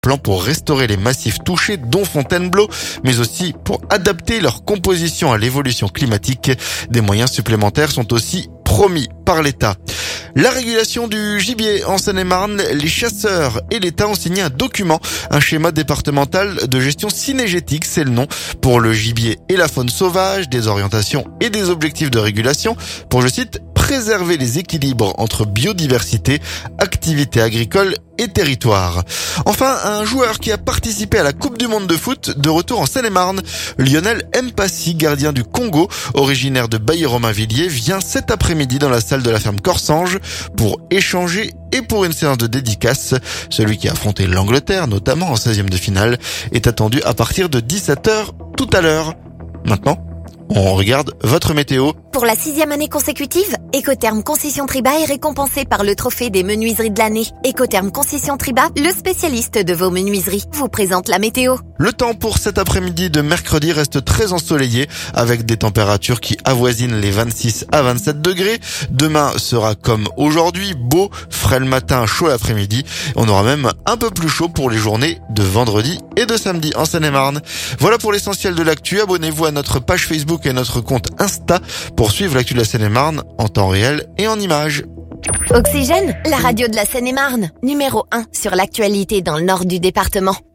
plan pour restaurer les massifs touchés, dont Fontainebleau, mais aussi pour adapter leur composition à l'évolution climatique. Des moyens supplémentaires sont aussi promis par l'État. La régulation du gibier en Seine-et-Marne, les chasseurs et l'État ont signé un document, un schéma départemental de gestion cynégétique, c'est le nom, pour le gibier et la faune sauvage, des orientations et des objectifs de régulation pour, je cite, préserver les équilibres entre biodiversité, activité agricole et territoire. Enfin, un joueur qui a participé à la Coupe du Monde de foot, de retour en Seine-et-Marne, Lionel Mpassi, gardien du Congo, originaire de Bailly-Romainvilliers, vient cet après-midi dans la salle de la ferme Corsange pour échanger et pour une séance de dédicace. Celui qui a affronté l'Angleterre, notamment en 16e de finale, est attendu à partir de 17h tout à l'heure. Maintenant, on regarde votre météo. Pour la 6e année consécutive, Écotherm Concession Triba est récompensé par le trophée des menuiseries de l'année. Écotherm Concession Triba, le spécialiste de vos menuiseries, vous présente la météo. Le temps pour cet après-midi de mercredi reste très ensoleillé avec des températures qui avoisinent les 26 à 27 degrés. Demain sera comme aujourd'hui, beau, frais le matin, chaud l'après-midi. On aura même un peu plus chaud pour les journées de vendredi et de samedi en Seine-et-Marne. Voilà pour l'essentiel de l'actu. Abonnez-vous à notre page Facebook et notre compte Insta pour suivre l'actu de la Seine-et-Marne en temps réel et en images. Oxygène, la radio de la Seine-et-Marne, numéro 1 sur l'actualité dans le nord du département.